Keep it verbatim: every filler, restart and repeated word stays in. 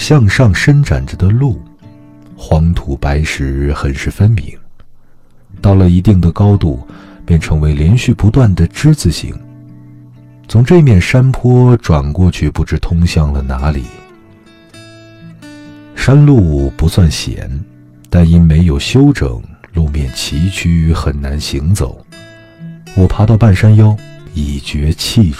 向上伸展着的路，黄土白石很是分明。到了一定的高度，便成为连续不断的之字形。从这面山坡转过去，不知通向了哪里。山路不算险，但因没有修整，路面崎岖，很难行走。我爬到半山腰，已觉气